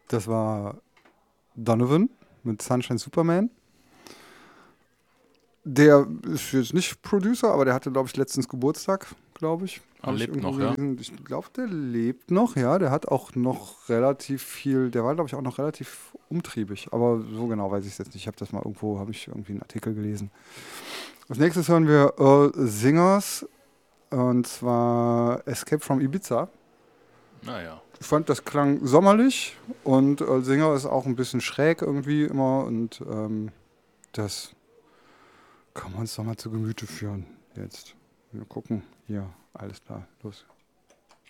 Das war Donovan mit Sunshine Superman. Der ist jetzt nicht Producer, aber der hatte, glaube ich, letztens Geburtstag, glaube ich. Er Habe ich lebt irgendwo noch, ja? gelesen. Ich glaube, der lebt noch, ja. Der hat auch noch relativ viel, der war, glaube ich, auch noch relativ umtriebig. Aber so genau weiß ich es jetzt nicht. Ich habe das mal irgendwo, habe ich irgendwie einen Artikel gelesen. Als nächstes hören wir Earl Singers und zwar Escape from Ibiza. Naja. Ich fand, das klang sommerlich und Earl Singer ist auch ein bisschen schräg irgendwie immer und das kann man uns doch mal zu Gemüte führen jetzt. Wir gucken. Hier, alles klar, los.